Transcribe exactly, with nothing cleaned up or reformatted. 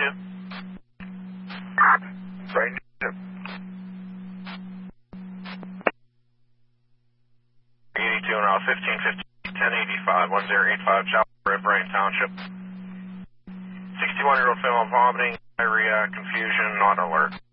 eighty-two. Brain two. eighty-two and out, fifteen fifty, ten eighty-five, one zero eight five, Chapel Red Brain Township. sixty-one-year-old female vomiting, diarrhea, confusion, not alert.